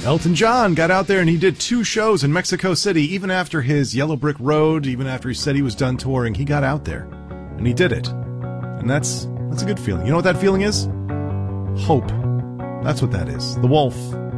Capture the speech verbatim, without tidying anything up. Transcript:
Elton John got out there and he did two shows in Mexico City. Even after his Yellow Brick Road, even after he said he was done touring, he got out there and he did it. And that's that's a good feeling. You know what that feeling is? Hope. That's what that is. The Wolf.